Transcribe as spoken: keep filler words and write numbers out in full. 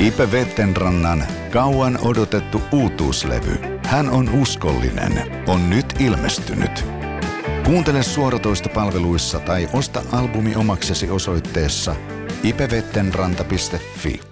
Ipe Vettenrannan kauan odotettu uutuuslevy Hän on uskollinen on nyt ilmestynyt. Kuuntele suoratoistopalveluissa tai osta albumi omaksesi osoitteessa ipevettenranta piste fi.